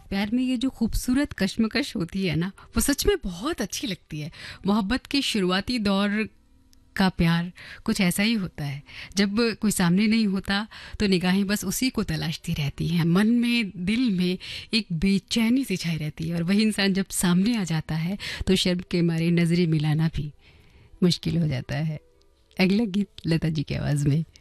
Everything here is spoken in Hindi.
प्यार में ये जो खूबसूरत कश्मकश होती है ना, वो सच में बहुत अच्छी लगती है। मोहब्बत के शुरुआती दौर का प्यार कुछ ऐसा ही होता है। जब कोई सामने नहीं होता तो निगाहें बस उसी को तलाशती रहती हैं, मन में दिल में एक बेचैनी सी छाई रहती है, और वही इंसान जब सामने आ जाता है तो शर्म के मारे नजरें मिलाना भी मुश्किल हो जाता है। अगला गीत लता जी की आवाज़ में।